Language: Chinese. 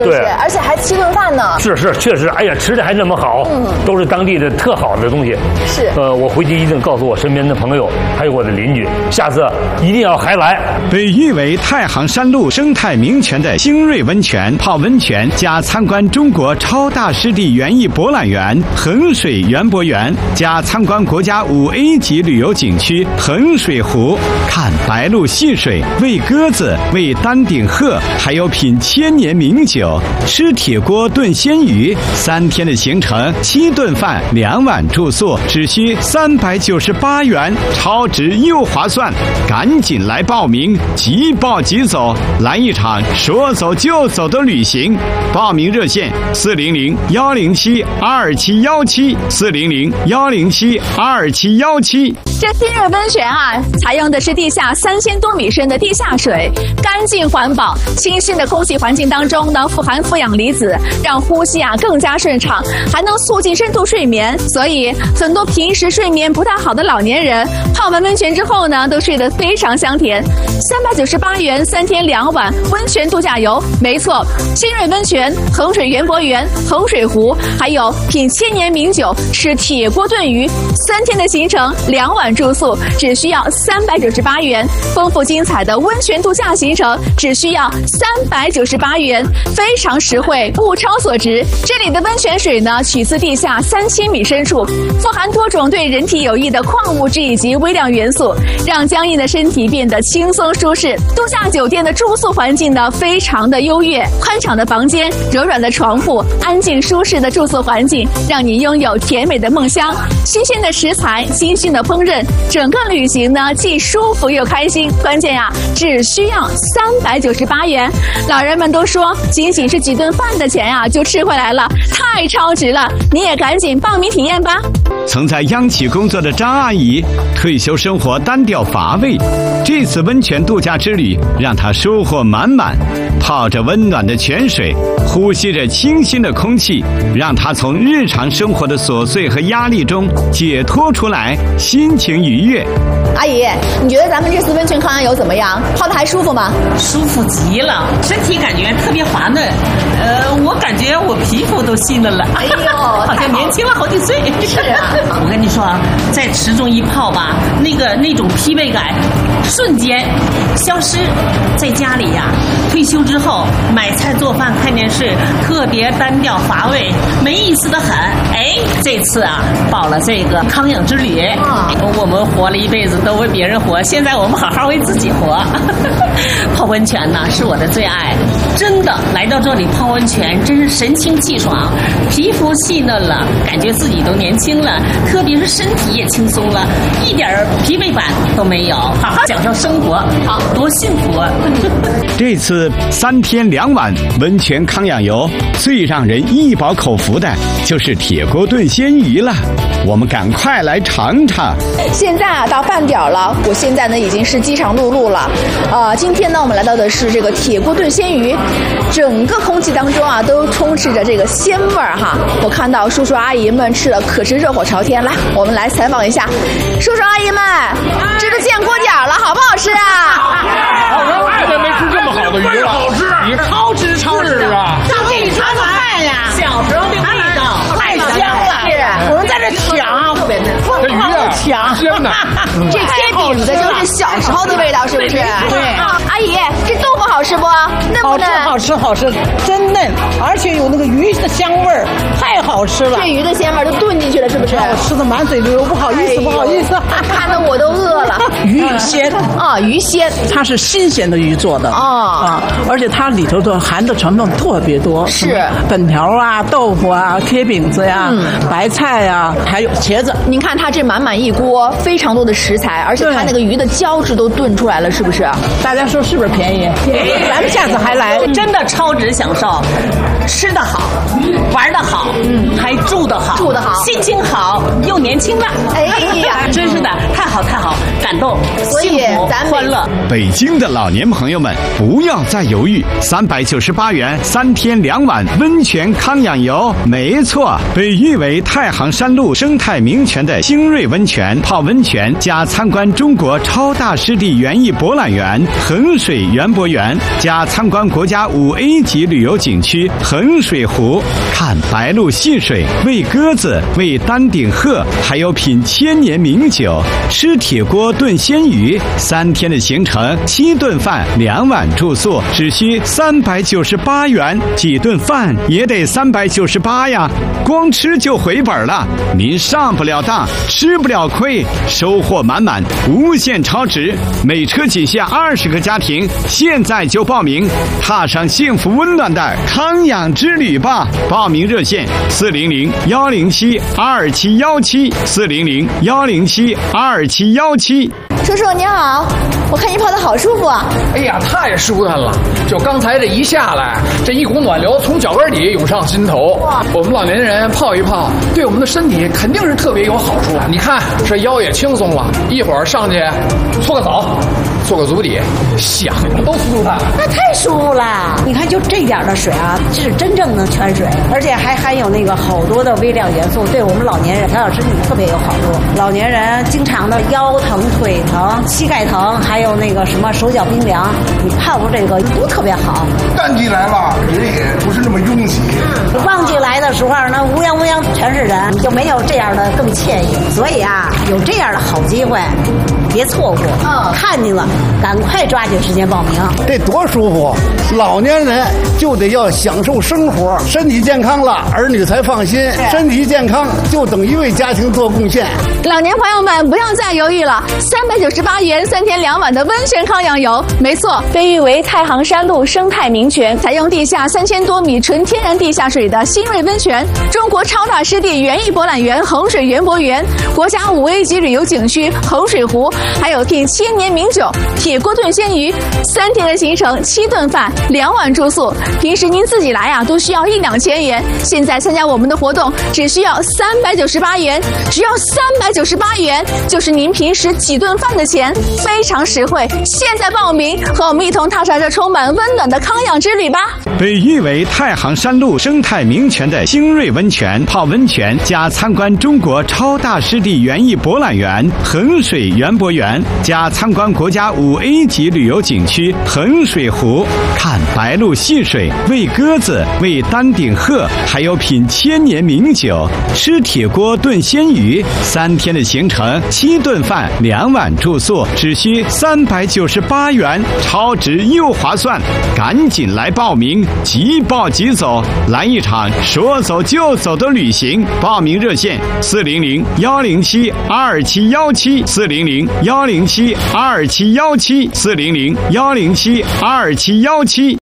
对，而且还7顿饭呢。 是，确实，哎呀，吃的还那么好，都是当地的特好的东西。 是， 我回去一定告诉我身边的朋友，还有我的邻居，下次一定要还来。 被誉为太行山路生态名泉的新瑞温泉泡温泉加参观中国超大湿地园艺博览园衡水园博园加参观国家5A 级旅游景区衡水湖，看白鹭戏水，喂鸽子，喂丹顶鹤，还有品千年名酒，吃铁锅炖鲜鱼。3天的行程，7顿饭，2晚住宿，只需398元，超值又划算，赶紧来报名，即报即走，来一场说走就走的旅行。报名热线400-107-2717，400-107-2717。 这新瑞温泉采用的是地下3000多米深的地下水，干净环保，清新的空气环境当中呢，富含负氧离子，让呼吸更加顺畅，还能促进深度睡眠。所以很多平时睡眠不太好的老年人，泡完温泉之后呢，都睡得非常香甜。398元3天2晚温泉度假游，没错，新瑞温泉、衡水园博园、衡水湖，还有品千年名酒、吃铁锅炖鱼，3天的行程，2晚住宿，只需要398元。丰富精彩的温泉度假行程，只需要398元，非常实惠，物超所值。这里的温泉水呢，取自地下3000米深处，富含多种对人体有益的矿物质以及微量元素，让僵硬的身体变得轻松舒适。度假酒店的住宿环境呢，非常的优越，宽敞的房间，柔软的床铺，安静舒适的住宿环境，让你拥有甜美的梦乡。新鲜的食材，精心的烹饪，整个旅行呢，既舒服又开心。关键只需要398元。老人们都说，仅仅是几顿饭的钱就吃回来了，太超值了！你也赶紧报名体验吧。 曾在央企工作的张阿姨，退休生活单调乏味，这次温泉度假之旅让她收获满满。泡着温暖的泉水，呼吸着清新的空气，让她从日常生活的琐碎和压力中解脱出来，心情愉悦。 阿姨，你觉得咱们这次温泉康阳游怎么样？泡得还舒服吗？ 舒服极了，身体感觉特别滑嫩。我感觉我皮肤都细嫩了。 哎呦， 好像年轻了好几岁。 是啊， 我跟你说，在池中一泡吧，那种疲惫感瞬间消失。在家里退休之后买菜做饭看电视，特别单调乏味，没意思的很。这次报了这个康养之旅，我们活了一辈子都为别人活，现在我们好好为自己活。泡温泉呢是我的最爱，真的来到这里泡温泉真是神清气爽，皮肤细嫩了，感觉自己都年轻了，特别是身体也轻松了，一点疲惫感都没有，好好享受生活，好多幸福啊！ 这次3天2晚温泉康养游，最让人一饱口福的就是铁锅炖鲜鱼了，我们赶快来尝尝。 现在到饭点了，我现在呢已经是饥肠辘辘了。今天呢我们来到的是这个铁锅炖鲜鱼，整个空气当中都充斥着这个鲜味儿我看到叔叔阿姨们吃了可是热火朝天。来，我们来采访一下叔叔阿姨们，这都见锅点了，好不好吃我爱的没吃这么好的鱼了，好吃，你超值啊！ 上这里尝尝看呀， 小时候的味道太香了。我们在这抢， 这鱼抢鲜呐！ 这贴饼子就是小时候的味道，是不是？ 对。 阿姨，这豆腐好吃不？嫩不嫩？ 好吃，真嫩，而且有那个鱼的香味儿，太好吃了。 这鱼的鲜味都炖进去了，是不是？ 我吃的满嘴流，不好意思， 看得我都饿了。 鱼鲜鱼鲜， 它是新鲜的鱼做的而且它里头的含的成分特别多， 是粉条豆腐贴饼子白菜还有茄子。 您看它这满满一锅，非常多的食材，而且它那个鱼的胶质都炖出来了，是不是？ 大家说是不是便宜？咱们下次还来， 真的超值享受，吃得好，玩得好， 还住得好，心情好，又年轻了。 哎呀， 真是的，太好，感动，幸福，欢乐。 北京的老年朋友们，不要再犹豫，398元3天2晚温泉康养游，没错，被誉为太行山路生态名泉的新锐温泉，泡温泉加参观中国超大湿地园艺博览园衡水园博园，加参观国家5A 级旅游景区衡水湖，看白鹭戏水，喂鸽子，喂丹顶鹤，还有品千年名酒，吃铁锅炖鲜鱼，3天的行程，7顿饭2晚住宿，只需398元，几顿饭也得398呀，光吃就回本了。您上不了当，吃不了亏，收获满满，无限超值。每车仅限20个家庭，现在就报名，踏上幸福温暖的康养之旅吧！报名热线400-107-2717，400-107-2717。 叔叔您好，我看您泡的好舒服啊！ 哎呀，太舒坦了！就刚才这一下来，这一股暖流从脚跟底涌上心头。我们老年人泡一泡，对我们的身体肯定是特别有好处。你看这腰也轻松了，一会儿上去搓个澡，做个足底，想着都舒坦。 那太舒服了！你看，就这点的水啊，这是真正的泉水，而且还含有那个好多的微量元素，对我们老年人调养身体特别有好处。老年人经常的腰疼、腿疼、膝盖疼，还有那个什么手脚冰凉，你泡泡这个都特别好。 淡季来了，人也不是那么拥挤。 旺季来的时候呢，乌泱乌泱全是人，就没有这样的更惬意。所以啊，有这样的好机会，别错过。看见了，赶快抓紧时间报名。 这多舒服！老年人就得要享受生活，身体健康了，儿女才放心。身体健康就等于为家庭做贡献。 老年朋友们不要再犹豫了，398元3天2晚的温泉康养游，没错，被誉为太行山路生态名泉，采用地下3000多米纯天然地下水的新锐温泉，中国超大湿地园艺博览园衡水园博园，国家5A 级旅游景区衡水湖，还有品千年名酒，铁锅炖鲜鱼，3天的行程，7顿饭2晚住宿。平时您自己来啊，都需要1-2千元，现在参加我们的活动，只需要398元，只要398元，就是您平时几顿饭的钱，非常实惠。现在报名，和我们一同踏上这充满温暖的康养之旅吧！ 被誉为太行山路生态名泉的新锐温泉，泡温泉加参观中国超大湿地园艺博览园衡水园博园，加参观国家5A 级旅游景区衡水湖，看白鹭戏水，喂鸽子，喂丹顶鹤，还有品千年名酒，吃铁锅炖鲜鱼，3天的行程，7顿饭2晚住宿，只需398元，超值又划算，赶紧来报名，即报即走，来一场说走就走的旅行。报名热线400-107-2717，400-107-2717，400-107-2717。